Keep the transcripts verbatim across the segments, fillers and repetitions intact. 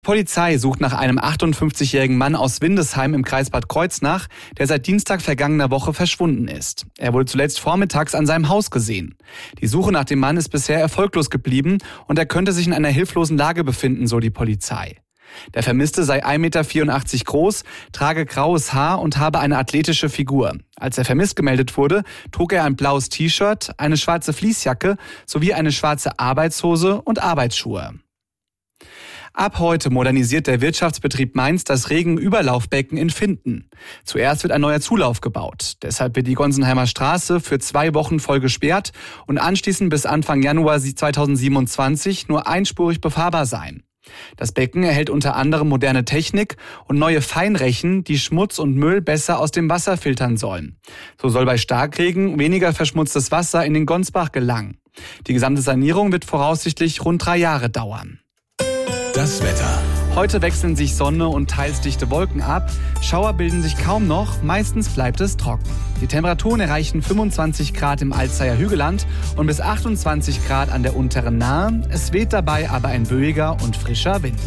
Polizei sucht nach einem achtundfünfzigjährigen Mann aus Windesheim im Kreis Bad Kreuznach, der seit Dienstag vergangener Woche verschwunden ist. Er wurde zuletzt vormittags an seinem Haus gesehen. Die Suche nach dem Mann ist bisher erfolglos geblieben und er könnte sich in einer hilflosen Lage befinden, so die Polizei. Der Vermisste sei ein Meter vierundachtzig groß, trage graues Haar und habe eine athletische Figur. Als er vermisst gemeldet wurde, trug er ein blaues T-Shirt, eine schwarze Fließjacke sowie eine schwarze Arbeitshose und Arbeitsschuhe. Ab heute modernisiert der Wirtschaftsbetrieb Mainz das Regenüberlaufbecken in Finden. Zuerst wird ein neuer Zulauf gebaut. Deshalb wird die Gonsenheimer Straße für zwei Wochen voll gesperrt und anschließend bis Anfang Januar zweitausendsiebenundzwanzig nur einspurig befahrbar sein. Das Becken erhält unter anderem moderne Technik und neue Feinrechen, die Schmutz und Müll besser aus dem Wasser filtern sollen. So soll bei Starkregen weniger verschmutztes Wasser in den Gonsbach gelangen. Die gesamte Sanierung wird voraussichtlich rund drei Jahre dauern. Das Wetter. Heute wechseln sich Sonne und teils dichte Wolken ab. Schauer bilden sich kaum noch, meistens bleibt es trocken. Die Temperaturen erreichen fünfundzwanzig Grad im Alzeyer Hügelland und bis achtundzwanzig Grad an der unteren Nahe. Es weht dabei aber ein böiger und frischer Wind.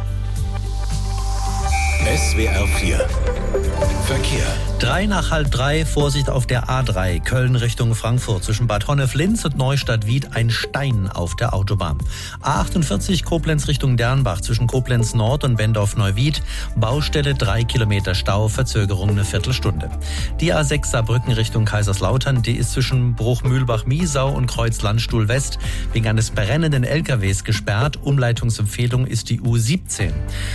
S W R vier Verkehr. Drei nach halb drei, Vorsicht auf der A drei, Köln Richtung Frankfurt. Zwischen Bad Honnef-Linz und Neustadt-Wied ein Stein auf der Autobahn. A achtundvierzig, Koblenz Richtung Dernbach, zwischen Koblenz Nord und Bendorf-Neuwied. Baustelle, drei Kilometer Stau, Verzögerung eine Viertelstunde. Die A sechs Saarbrücken Richtung Kaiserslautern, die ist zwischen Bruchmühlbach-Miesau und Kreuz-Landstuhl West wegen eines brennenden L K Ws gesperrt. Umleitungsempfehlung ist die U siebzehn.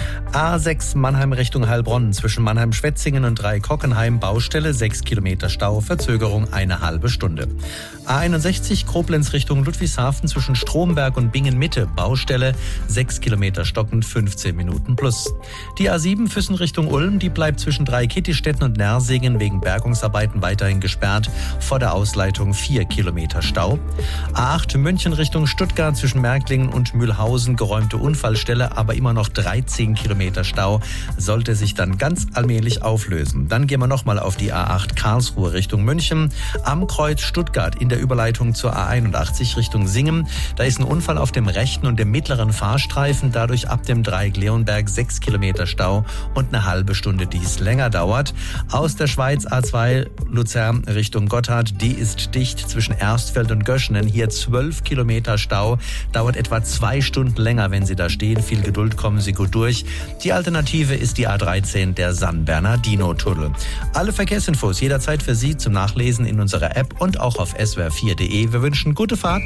A sechs Mannheim Richtung Heilbronn, zwischen Mannheim-Schwetzingen und Dreikockenheim, Baustelle, sechs Kilometer Stau, Verzögerung eine halbe Stunde. A einundsechzig Koblenz Richtung Ludwigshafen, zwischen Stromberg und Bingen-Mitte, Baustelle, sechs Kilometer stockend, fünfzehn Minuten plus. Die A sieben Füssen Richtung Ulm, die bleibt zwischen Dreikittistetten und Nersingen wegen Bergungsarbeiten weiterhin gesperrt, vor der Ausleitung vier Kilometer Stau. A acht München Richtung Stuttgart, zwischen Märklingen und Mühlhausen, geräumte Unfallstelle, aber immer noch dreizehn Kilometer Stau, sollte sich dann ganz allmählich auflösen. Dann gehen wir nochmal auf die A acht Karlsruhe Richtung München. Am Kreuz Stuttgart in der Überleitung zur A einundachtzig Richtung Singen. Da ist ein Unfall auf dem rechten und dem mittleren Fahrstreifen. Dadurch ab dem Dreieck Leonberg sechs Kilometer Stau und eine halbe Stunde, die es länger dauert. Aus der Schweiz A zwei Luzern Richtung Gotthard. Die ist dicht zwischen Erstfeld und Göschenen. Hier zwölf Kilometer Stau. Dauert etwa zwei Stunden länger, wenn Sie da stehen. Viel Geduld, kommen Sie gut durch. Die Alternative ist die A dreizehn, der San Bernardino-Tunnel. Alle Verkehrsinfos jederzeit für Sie zum Nachlesen in unserer App und auch auf s w r vier punkt d e. Wir wünschen gute Fahrt.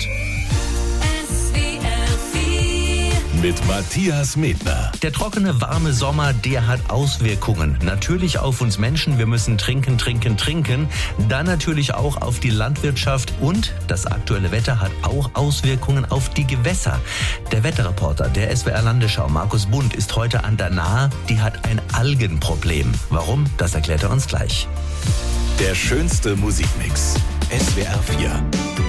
S W R vier mit Matthias Medner. Der trockene, warme Sommer, der hat Auswirkungen. Natürlich auf uns Menschen. Wir müssen trinken, trinken, trinken. Dann natürlich auch auf die Landwirtschaft. Und das aktuelle Wetter hat auch Auswirkungen auf die Gewässer. Der Wetterreporter der S W R Landesschau, Markus Bund, ist heute an der Nahe. Die hat ein Algenproblem. Warum? Das erklärt er uns gleich. Der schönste Musikmix. S W R vier.